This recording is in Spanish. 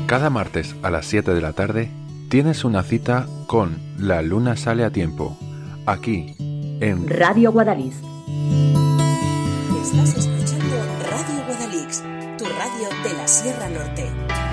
Cada martes a las 7 de la tarde tienes una cita con La Luna Sale a Tiempo, aquí en Radio Guadalix. Estás escuchando Radio Guadalix, tu radio de la Sierra Norte.